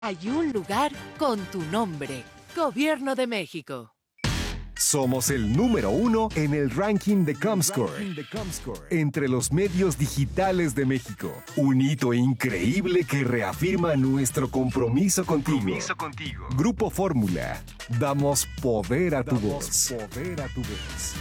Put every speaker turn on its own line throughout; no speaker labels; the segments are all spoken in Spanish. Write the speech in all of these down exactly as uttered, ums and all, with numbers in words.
Hay un lugar con tu nombre. Gobierno de México.
Somos el número uno en el ranking de Comscore, entre los medios digitales de México. Un hito increíble que reafirma nuestro compromiso contigo. Compromiso contigo. Grupo Fórmula. Damos poder a tu voz. Poder a tu voz.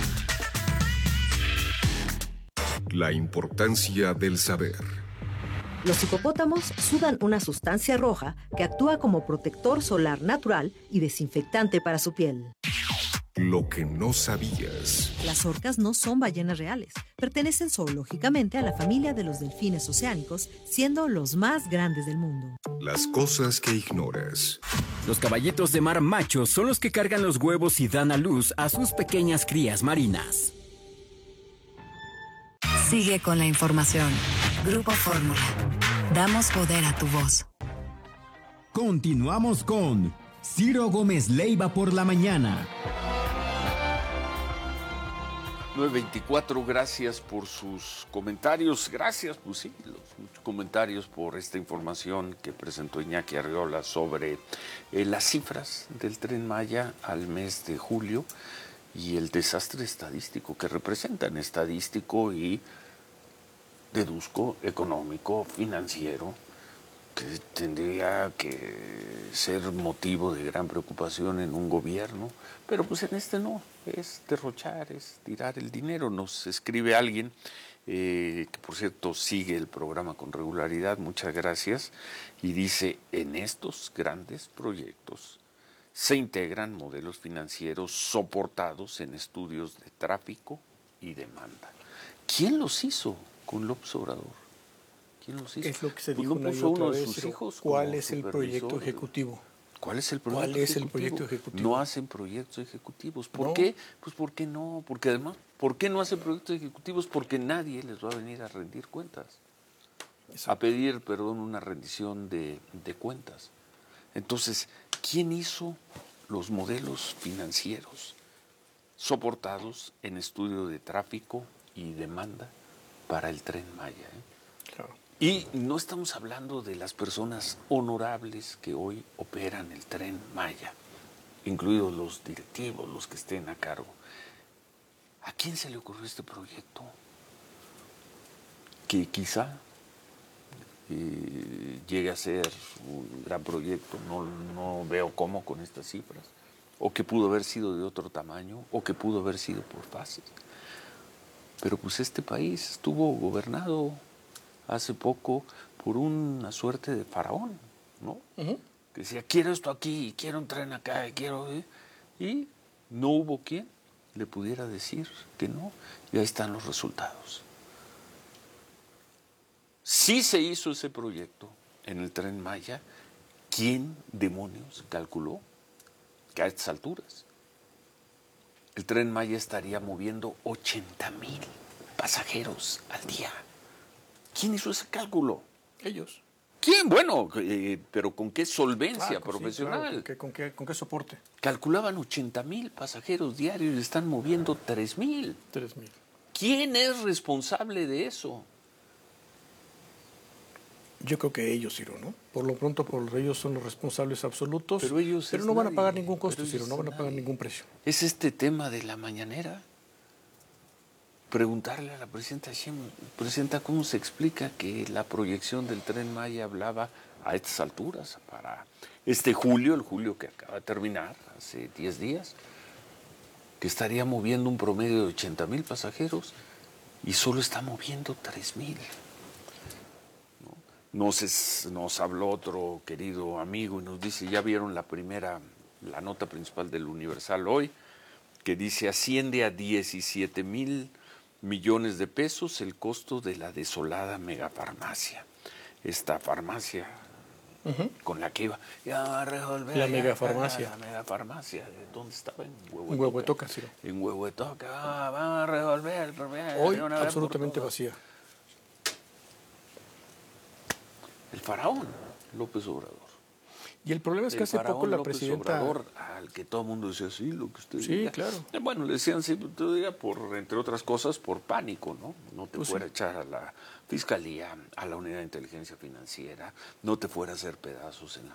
La importancia del saber.
Los hipopótamos sudan una sustancia roja que actúa como protector solar natural y desinfectante para su piel.
Lo que no sabías.
Las orcas no son ballenas reales. Pertenecen zoológicamente a la familia de los delfines oceánicos, siendo los más grandes del mundo.
Las cosas que ignoras.
Los caballitos de mar machos son los que cargan los huevos y dan a luz a sus pequeñas crías marinas.
Sigue con la información. Grupo Fórmula. Damos poder a tu voz.
Continuamos con Ciro Gómez Leiva por la mañana.
nueve veinticuatro, gracias por sus comentarios. Gracias, pues sí, los comentarios por esta información que presentó Iñaki Arriola sobre eh, las cifras del Tren Maya al mes de julio y el desastre estadístico que representan, estadístico y deduzco económico, financiero, que tendría que ser motivo de gran preocupación en un gobierno, pero pues en este no, es derrochar, es tirar el dinero. Nos escribe alguien, eh, que por cierto sigue el programa con regularidad, muchas gracias, y dice, en estos grandes proyectos se integran modelos financieros soportados en estudios de tráfico y demanda. ¿Quién los hizo con López Obrador? ¿Quién los hizo?
Es lo que se
pues
dijo
no
una y
puso
otra
uno de
vez,
sus hijos.
¿cuál es el proyecto ejecutivo?
¿Cuál es el proyecto
¿Cuál es
ejecutivo?
el proyecto ejecutivo?
No hacen proyectos ejecutivos. ¿Por
¿No?
qué? Pues ¿por qué no? Porque además, ¿por qué no hacen proyectos ejecutivos? Porque nadie les va a venir a rendir cuentas. Exacto. A pedir, perdón, una rendición de, de cuentas. Entonces, ¿quién hizo los modelos financieros soportados en estudio de tráfico y demanda para el Tren Maya? ¿eh?
Claro.
Y no estamos hablando de las personas honorables que hoy operan el Tren Maya, incluidos los directivos, los que estén a cargo. ¿A quién se le ocurrió este proyecto? Que quizá eh, llegue a ser un gran proyecto, no, no veo cómo con estas cifras, o que pudo haber sido de otro tamaño, o que pudo haber sido por fases. Pero pues este país estuvo gobernado hace poco por una suerte de faraón, ¿no? Uh-huh. Que decía, quiero esto aquí, quiero un tren acá, quiero... ¿eh? Y no hubo quien le pudiera decir que no, y ahí están los resultados. Sí se hizo ese proyecto en el Tren Maya. ¿Quién demonios calculó que a estas alturas el Tren Maya estaría moviendo ochenta mil pasajeros al día? ¿Quién hizo ese cálculo?
Ellos.
¿Quién? Bueno, eh, pero ¿con qué solvencia
claro,
profesional?
Sí, claro. ¿Con, qué, con, qué, ¿Con qué soporte?
Calculaban ochenta mil pasajeros diarios y están moviendo tres mil.
tres mil.
¿Quién es responsable de eso?
Yo creo que ellos, Ciro, ¿no? Por lo pronto, por ellos son los responsables absolutos.
Pero ellos
pero no van
nadie.
a pagar ningún costo,
pero
Ciro, no van a pagar
nadie.
ningún precio.
Es este tema de la mañanera. Preguntarle a la presidenta Sheinbaum, presidenta, ¿cómo se explica que la proyección del Tren Maya hablaba a estas alturas, para este julio, el julio que acaba de terminar, hace diez días, que estaría moviendo un promedio de ochenta mil pasajeros y solo está moviendo tres mil? ¿No? Nos, nos habló otro querido amigo y nos dice, ya vieron la primera, la nota principal del Universal hoy, que dice, asciende a diecisiete mil millones de pesos el costo de la desolada megafarmacia. Esta farmacia uh-huh. con la que iba ya a resolver.
La megafarmacia.
La megafarmacia. ¿Dónde estaba? En Huehuetoca.
En Huehuetoca, sí.
En Huehuetoca. Ah, vamos a resolver.
Hoy absolutamente vacía.
El faraón, López Obrador.
Y el problema es que
el
hace poco
faraón
la
López
presidenta...
Obrador, al que todo el mundo decía, sí, lo que usted
Sí,
diga.
claro.
Eh, Bueno, le decían, sí, tú diga, por, entre otras cosas, por pánico, ¿no? No te
Pues
fuera a
sí.
echar a la Fiscalía, a la Unidad de Inteligencia Financiera, no te fuera a hacer pedazos en la